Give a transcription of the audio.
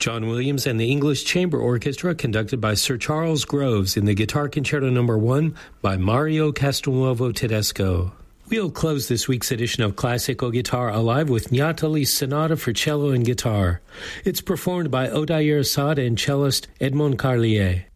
John Williams and the English Chamber Orchestra, conducted by Sir Charles Groves in the Guitar Concerto No. 1 by Mario Castelnuovo Tedesco. We'll close this week's edition of Classical Guitar Alive with Niatali's Sonata for Cello and Guitar. It's performed by Odair Assad and cellist Edmond Carlier.